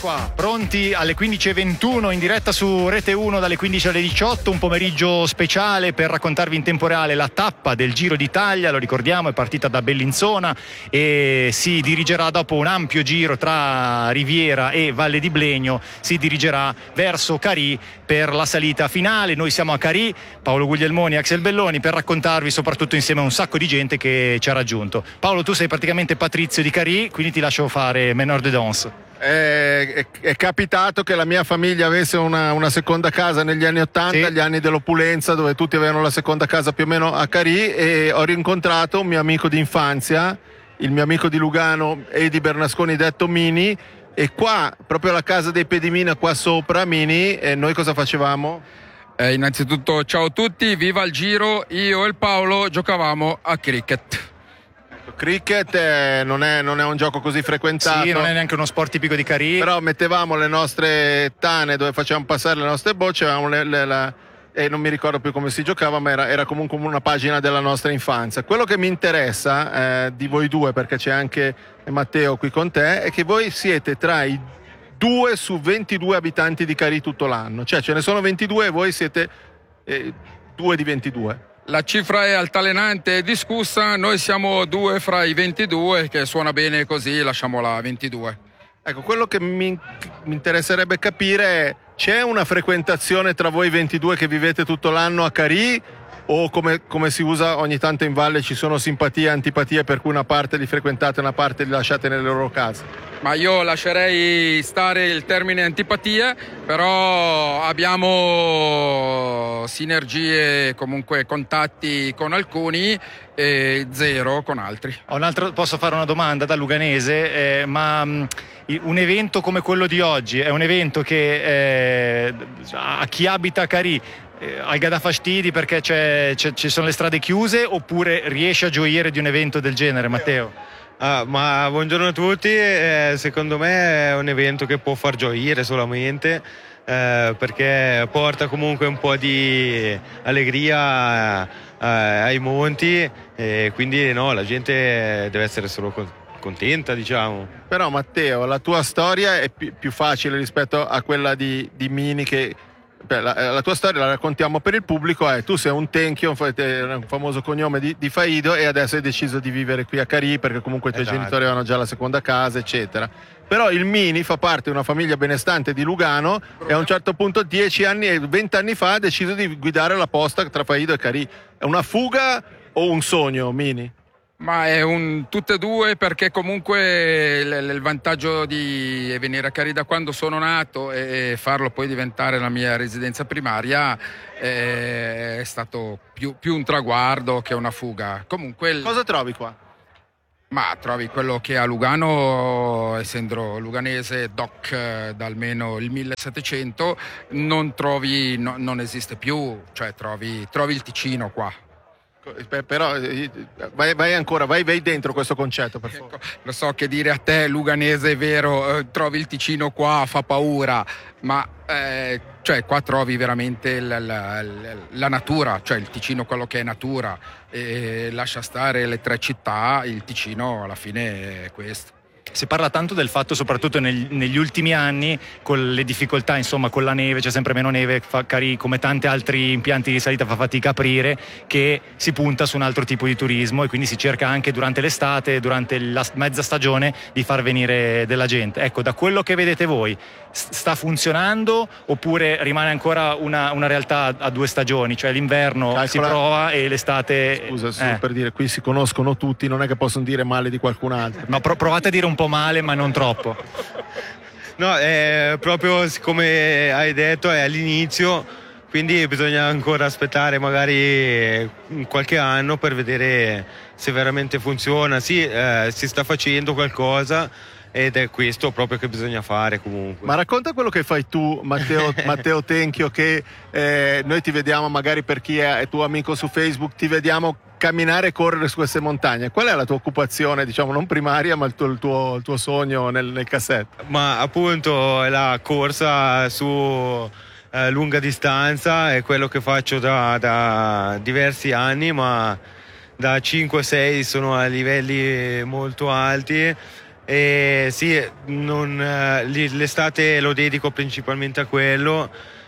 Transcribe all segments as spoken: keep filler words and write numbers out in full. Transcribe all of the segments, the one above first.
qua, pronti alle quindici e ventuno in diretta su Rete uno dalle quindici alle diciotto, un pomeriggio speciale per raccontarvi in tempo reale la tappa del Giro d'Italia. Lo ricordiamo, è partita da Bellinzona e si dirigerà, dopo un ampio giro tra Riviera e Valle di Blegno, si dirigerà verso Carì per la salita finale. Noi siamo a Carì, Paolo Guglielmoni e Axel Belloni, per raccontarvi, soprattutto insieme a un sacco di gente che ci ha raggiunto. Paolo, tu sei praticamente patrizio di Carì, quindi ti lascio fare menor de danse. È, è, è capitato che la mia famiglia avesse una, una seconda casa negli anni ottanta, sì. Gli anni dell'opulenza, dove tutti avevano la seconda casa più o meno a Carì, e ho rincontrato un mio amico di infanzia, il mio amico di Lugano, Edi Bernasconi, detto Mini, e qua, proprio alla casa dei Pedimina, qua sopra, Mini, e noi cosa facevamo? Eh, innanzitutto ciao a tutti, viva il Giro. Io e il Paolo giocavamo a cricket. Cricket eh, non, è, non è un gioco così frequentato. Sì, non è neanche uno sport tipico di Carì. Però mettevamo le nostre tane dove facevamo passare le nostre bocce, avevamo le, le, la, e non mi ricordo più come si giocava, ma era, era comunque una pagina della nostra infanzia. Quello che mi interessa eh, di voi due, perché c'è anche Matteo qui con te, è che voi siete tra i due su ventidue abitanti di Carì tutto l'anno. Cioè ce ne sono ventidue e voi siete eh, due di ventidue. La cifra è altalenante e discussa, noi siamo due fra i ventidue, che suona bene così, lasciamola ventidue. Ecco, quello che mi, mi interesserebbe capire è: c'è una frequentazione tra voi ventidue che vivete tutto l'anno a Carì, o come, come si usa ogni tanto in valle ci sono simpatie e antipatie, per cui una parte li frequentate e una parte li lasciate nelle loro case? Ma io lascerei stare il termine antipatie, però abbiamo sinergie, comunque contatti con alcuni e zero con altri. Ho un altro, posso fare una domanda da luganese, eh, ma mh, un evento come quello di oggi è un evento che eh, a chi abita a Carì eh, Alga dà fastidi perché c'è, c'è, ci sono le strade chiuse, oppure riesce a gioire di un evento del genere, Matteo? Ah, ma buongiorno a tutti, eh, secondo me è un evento che può far gioire solamente eh, perché porta comunque un po' di allegria eh, ai monti, e quindi no, la gente deve essere solo contenta, diciamo. Però Matteo, la tua storia è più, più facile rispetto a quella di, di Mini, che beh, la, la tua storia la raccontiamo per il pubblico, è: tu sei un tenchio, un famoso cognome di, di Faido, e adesso hai deciso di vivere qui a Carì perché comunque i tuoi Esatto. genitori avevano già la seconda casa, eccetera. Però il Mini fa parte di una famiglia benestante di Lugano e a un certo punto, dieci anni e venti anni fa, ha deciso di guidare la posta tra Faido e Carì. È una fuga o un sogno, Mini? Ma è un tutte e due, perché comunque l- il vantaggio di venire a Carì da quando sono nato e farlo poi diventare la mia residenza primaria è stato più, più un traguardo che una fuga. Comunque il... Cosa trovi qua? Ma trovi quello che a Lugano, essendo luganese doc da almeno il millesettecento, non trovi, no, non esiste più, cioè trovi, trovi il Ticino qua. Però vai, vai ancora, vai, vai dentro questo concetto, per favore. Ecco, lo so che dire a te luganese è vero, eh, trovi il Ticino qua, fa paura, ma eh, cioè qua trovi veramente la, la, la, la natura, cioè il Ticino, quello che è natura, e lascia stare le tre città, il Ticino alla fine è questo. Si parla tanto del fatto, soprattutto neg- negli ultimi anni, con le difficoltà, insomma, con la neve, c'è sempre meno neve, fa Carì, come tanti altri impianti di salita, fa fatica a aprire, che si punta su un altro tipo di turismo, e quindi si cerca anche durante l'estate, durante la mezza stagione, di far venire della gente. Ecco, da quello che vedete voi, sta funzionando oppure rimane ancora una, una realtà a due stagioni? Cioè l'inverno Calcola... si prova e l'estate... Scusa, eh. per dire, qui si conoscono tutti, non è che possono dire male di qualcun altro. Ma pro- provate a dire un po' male, ma non troppo. No, è proprio come hai detto, è all'inizio, quindi bisogna ancora aspettare magari qualche anno per vedere se veramente funziona. Sì, eh, si sta facendo qualcosa, ed è questo proprio che bisogna fare comunque. Ma racconta quello che fai tu, Matteo, Matteo Tenchio, che eh, noi ti vediamo, magari per chi è, è tuo amico su Facebook, ti vediamo camminare e correre su queste montagne. Qual è la tua occupazione, diciamo, non primaria, ma il tuo, il tuo, il tuo sogno nel, nel cassetto? Ma appunto è la corsa su eh, lunga distanza, è quello che faccio da, da diversi anni, ma da cinque sei sono a livelli molto alti. E sì, non, eh, l'estate lo dedico principalmente a quello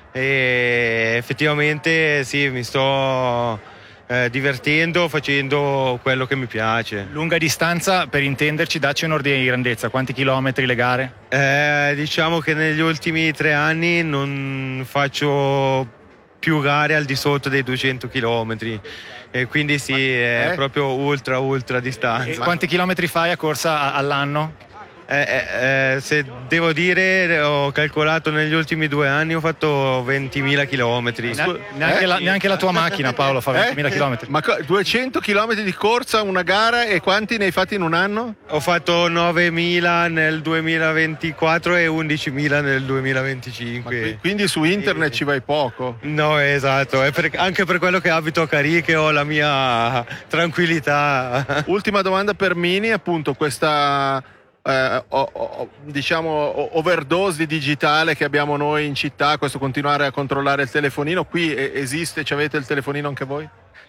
e effettivamente sì, mi sto eh, divertendo facendo quello che mi piace. Lunga distanza, per intenderci, dacci un ordine di grandezza, quanti chilometri le gare? Eh, diciamo che negli ultimi tre anni non faccio più gare al di sotto dei duecento chilometri e quindi sì, è eh? proprio ultra ultra distanza. E quanti chilometri fai a corsa all'anno? Eh, eh, eh, se devo dire, ho calcolato negli ultimi due anni ho fatto ventimila chilometri. Ne- neanche, eh? la, neanche la tua macchina, Paolo, fa ventimila Eh? chilometri. Ma co- duecento chilometri di corsa, una gara, e quanti ne hai fatti in un anno? Ho fatto novemila nel duemilaventiquattro e undicimila nel Ma duemilaventicinque. qui- quindi su internet ci vai poco. No, esatto, è per- anche per quello che abito a Carì che ho la mia tranquillità. Ultima domanda per Mini, appunto, questa eh, o- o- diciamo o- overdose di digitale che abbiamo noi in città, questo continuare a controllare il telefonino, qui eh, esiste, ci avete il telefonino anche voi?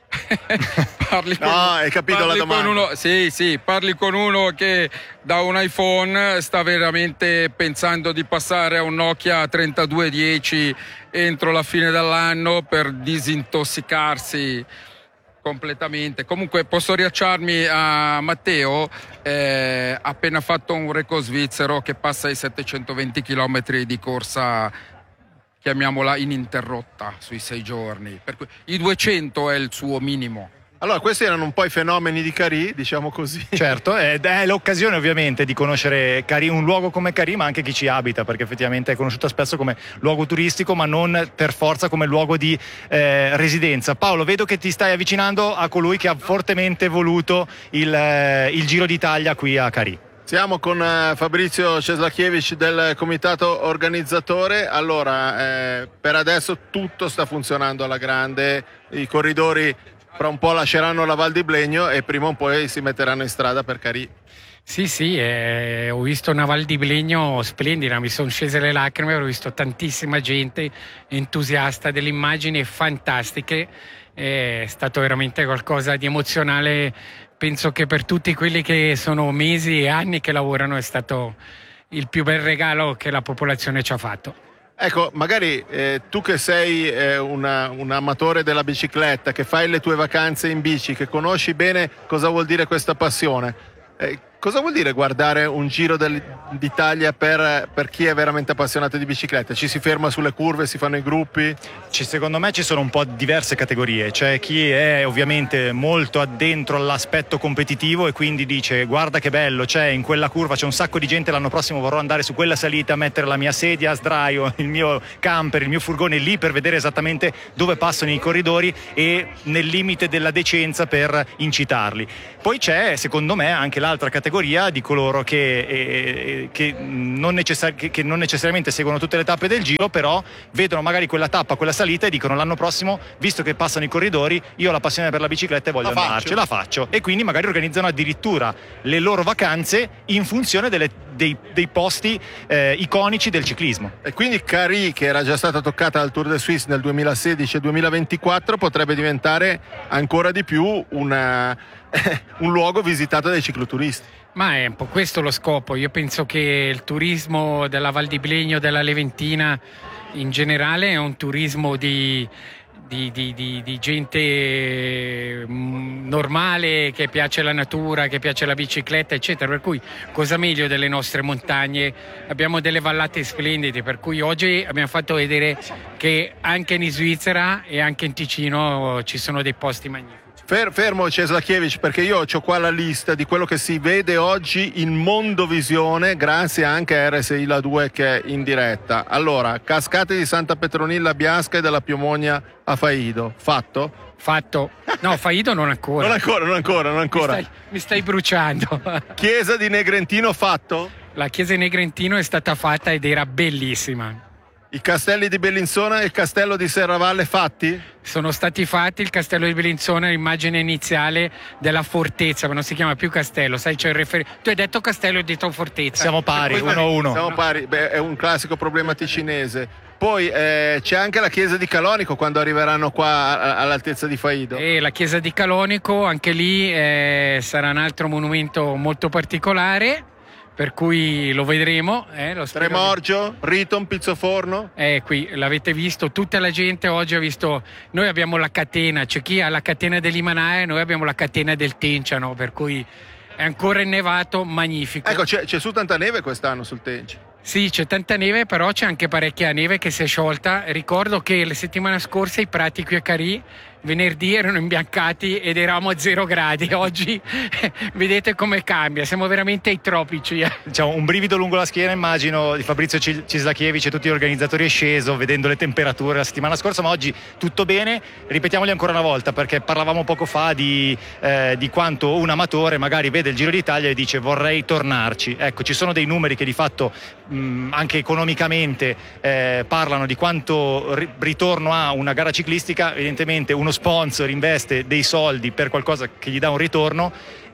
Parli No, hai capito parli la domanda. con uno, sì, sì, parli con uno che da un iPhone sta veramente pensando di passare a un Nokia trentadue dieci entro la fine dell'anno per disintossicarsi completamente. Comunque posso riacciarmi a Matteo, eh, ha appena fatto un record svizzero che passa i settecentoventi chilometri di corsa, chiamiamola ininterrotta, sui sei giorni. Per cui i duecento è il suo minimo. Allora, questi erano un po' i fenomeni di Carì, diciamo così. Certo, ed è l'occasione ovviamente di conoscere Carì, un luogo come Carì, ma anche chi ci abita, perché effettivamente è conosciuta spesso come luogo turistico, ma non per forza come luogo di eh, residenza. Paolo, vedo che ti stai avvicinando a colui che ha fortemente voluto il, eh, il Giro d'Italia qui a Carì. Siamo con eh, Fabrizio Ceslakiewicz del comitato organizzatore. Allora, eh, per adesso tutto sta funzionando alla grande, i corridori fra un po' lasceranno la Val di Blegno e prima o poi si metteranno in strada per Carì. Sì, sì, eh, ho visto una Val di Blegno splendida, mi sono scese le lacrime, ho visto tantissima gente entusiasta, delle immagini fantastiche, è stato veramente qualcosa di emozionale. Penso che per tutti quelli che sono mesi e anni che lavorano è stato il più bel regalo che la popolazione ci ha fatto. Ecco, magari eh, tu che sei eh, una, un amatore della bicicletta, che fai le tue vacanze in bici, che conosci bene cosa vuol dire questa passione, eh, cosa vuol dire guardare un Giro del, d'Italia per, per chi è veramente appassionato di bicicletta? Ci si ferma sulle curve, si fanno i gruppi? Ci, secondo me ci sono un po' diverse categorie, c'è chi è ovviamente molto addentro all'aspetto competitivo e quindi dice guarda che bello, c'è in quella curva c'è un sacco di gente, l'anno prossimo vorrò andare su quella salita, mettere la mia sedia a sdraio, il mio camper, il mio furgone lì per vedere esattamente dove passano i corridori e nel limite della decenza per incitarli. Poi c'è secondo me anche l'altra categoria di coloro che, eh, che, non necessari- che, che non necessariamente seguono tutte le tappe del Giro, però vedono magari quella tappa, quella salita e dicono l'anno prossimo, visto che passano i corridori, io ho la passione per la bicicletta e voglio La andarci, faccio. la faccio. E quindi magari organizzano addirittura le loro vacanze in funzione delle, dei, dei posti eh, iconici del ciclismo. E quindi Carì, che era già stata toccata dal Tour de Suisse nel duemilasedici e duemilaventiquattro, potrebbe diventare ancora di più una, un luogo visitato dai cicloturisti. Ma è un po' questo lo scopo. Io penso che il turismo della Val di Blegno, della Leventina in generale è un turismo di, di, di, di, di gente mm, normale, che piace la natura, che piace la bicicletta, eccetera. Per cui cosa meglio delle nostre montagne? Abbiamo delle vallate splendide, per cui oggi abbiamo fatto vedere che anche in Svizzera e anche in Ticino ci sono dei posti magnifici. Fer- fermo Ceslakiewicz, perché io ho qua la lista di quello che si vede oggi in Mondovisione, grazie anche a R S I La due che è in diretta. Allora, cascate di Santa Petronilla Biasca e della Piomogna a Faido, fatto? Fatto. No, Faido non ancora. Non ancora, non ancora, non ancora. Mi stai, mi stai bruciando. Chiesa di Negrentino fatto? La chiesa di Negrentino è stata fatta ed era bellissima. I castelli di Bellinzona e il castello di Serravalle fatti? Sono stati fatti. Il castello di Bellinzona è l'immagine iniziale della fortezza, ma non si chiama più castello, sai, c'è il refer- tu hai detto castello e ho detto fortezza. Siamo pari, uno a uno. Siamo pari, beh, è un classico problema ticinese. Poi eh, c'è anche la chiesa di Calonico quando arriveranno qua a- all'altezza di Faido. E la chiesa di Calonico, anche lì eh, sarà un altro monumento molto particolare. per cui lo vedremo. Eh, lo spero. Tremorgio, Riton, Pizzoforno. Eh, qui l'avete visto, tutta la gente oggi ha visto, noi abbiamo la catena, c'è chi ha la catena dell'Himalaya, noi abbiamo la catena del Tenciano, per cui è ancora innevato, magnifico. Ecco, c'è, c'è su tanta neve quest'anno sul Tenci. Sì, c'è tanta neve, però c'è anche parecchia neve che si è sciolta. Ricordo che la settimana scorsa i prati qui a Carì venerdì erano imbiancati ed eravamo a zero gradi. Oggi vedete come cambia, siamo veramente ai tropici. Diciamo, un brivido lungo la schiena, immagino, di Fabrizio Cislakiewicz e tutti gli organizzatori è sceso vedendo le temperature la settimana scorsa, ma oggi tutto bene. Ripetiamoli ancora una volta, perché parlavamo poco fa di, eh, di quanto un amatore magari vede il Giro d'Italia e dice vorrei tornarci. Ecco, ci sono dei numeri che di fatto mh, anche economicamente eh, parlano di quanto ri- ritorno ha una gara ciclistica. Evidentemente uno sponsor investe dei soldi per qualcosa che gli dà un ritorno.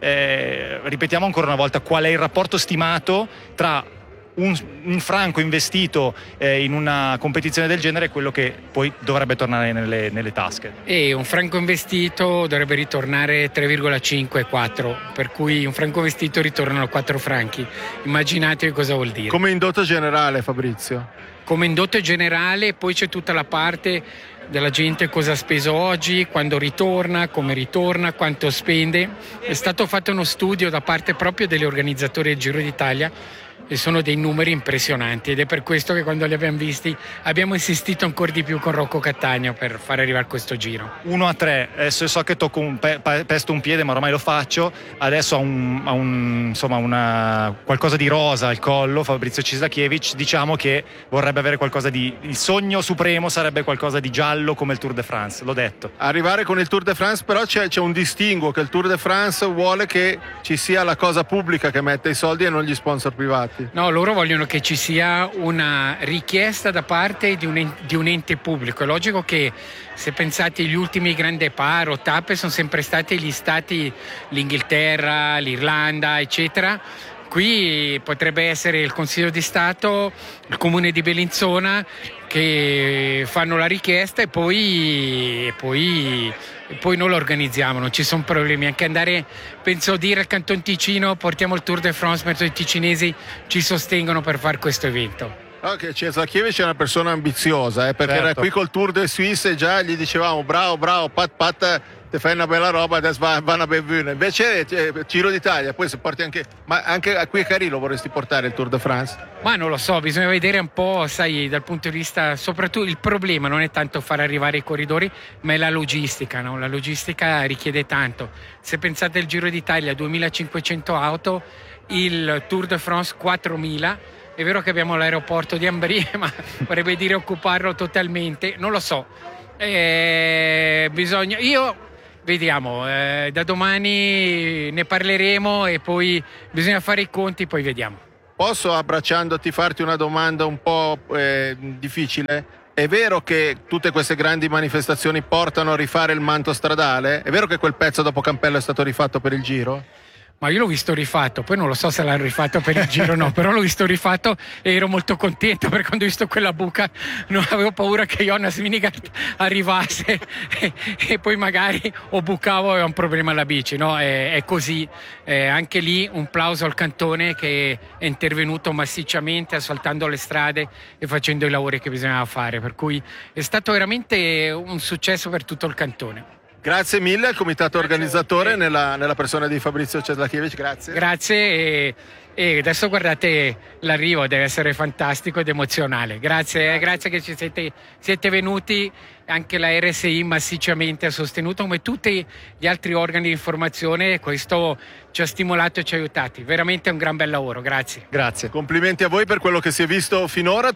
Eh, ripetiamo ancora una volta qual è il rapporto stimato tra un, un franco investito eh, in una competizione del genere e quello che poi dovrebbe tornare nelle, nelle tasche. E un franco investito dovrebbe ritornare tre virgola cinque quattro, per cui un franco investito ritornano quattro franchi. Immaginate cosa vuol dire. Come indotto generale, Fabrizio. Come indotto generale, poi c'è tutta la parte della gente, cosa ha speso oggi, quando ritorna, come ritorna, quanto spende. È stato fatto uno studio da parte proprio degli organizzatori del Giro d'Italia e sono dei numeri impressionanti, ed è per questo che quando li abbiamo visti abbiamo insistito ancora di più con Rocco Cattaneo per far arrivare questo giro. uno a tre, adesso so che tocco un pe- pesto un piede, ma ormai lo faccio. Adesso ha un, ha un insomma una qualcosa di rosa al collo Fabrizio Cislakiewicz. Diciamo che vorrebbe avere qualcosa di, il sogno supremo sarebbe qualcosa di giallo come il Tour de France, l'ho detto. Arrivare con il Tour de France, però c'è, c'è un distinguo, che il Tour de France vuole che ci sia la cosa pubblica che mette i soldi e non gli sponsor privati. No, loro vogliono che ci sia una richiesta da parte di un, en- di un ente pubblico. È logico che, se pensate, gli ultimi grandi paro, tappe sono sempre stati gli stati, l'Inghilterra, l'Irlanda, eccetera. Qui potrebbe essere il Consiglio di Stato, il Comune di Bellinzona che fanno la richiesta e poi, e poi, e poi noi lo organizziamo, non ci sono problemi. Anche andare, penso, dire al Canton Ticino portiamo il Tour de France, mentre i ticinesi ci sostengono per fare questo evento. Ok, Cislakiewicz è una persona ambiziosa, eh, perché certo. era qui col Tour de Suisse e già gli dicevamo bravo, bravo, pat pat, ti fai una bella roba, adesso va, va una benvenuta. Invece eh, Giro d'Italia, poi se porti anche, ma anche qui a Carì lo vorresti portare il Tour de France? Ma non lo so, bisogna vedere un po', sai, dal punto di vista, soprattutto il problema non è tanto far arrivare i corridori, ma è la logistica, no? La logistica richiede tanto. Se pensate al Giro d'Italia, duemilacinquecento auto, il Tour de France quattromila. È vero che abbiamo l'aeroporto di Ambrie, ma vorrebbe dire occuparlo totalmente, non lo so. Eh, bisogna, io vediamo, eh, da domani ne parleremo e poi bisogna fare i conti, poi vediamo. Posso, abbracciandoti, farti una domanda un po' eh, difficile? È vero che tutte queste grandi manifestazioni portano a rifare il manto stradale? È vero che quel pezzo dopo Campello è stato rifatto per il Giro? Ma io l'ho visto rifatto, poi non lo so se l'hanno rifatto per il Giro o no, però l'ho visto rifatto e ero molto contento, perché quando ho visto quella buca non avevo paura che Jonas Vingegaard arrivasse e, e poi magari o bucavo e avevo un problema alla bici, no? È, è così, eh, anche lì un plauso al Cantone che è intervenuto massicciamente asfaltando le strade e facendo i lavori che bisognava fare, per cui è stato veramente un successo per tutto il Cantone. Grazie mille al comitato organizzatore nella, nella persona di Fabrizio Cislakiewicz, grazie. Grazie e, e adesso guardate l'arrivo, deve essere fantastico ed emozionale. Grazie, eh, grazie che ci siete, siete venuti, anche la R S I massicciamente ha sostenuto, come tutti gli altri organi di informazione, questo ci ha stimolato e ci ha aiutati. Veramente un gran bel lavoro, grazie. Grazie. Complimenti a voi per quello che si è visto finora.